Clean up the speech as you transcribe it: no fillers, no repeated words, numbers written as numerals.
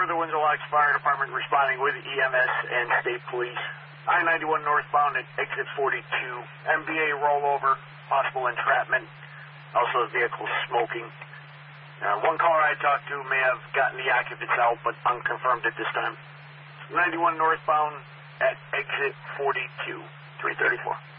the Windsor Locks Fire Department responding with EMS and state police. I-91 northbound at exit 42. MVA rollover, possible entrapment. Also, the vehicle smoking. One caller I talked to may have gotten the occupants out, but unconfirmed at this time. 91 northbound at exit 42, 334.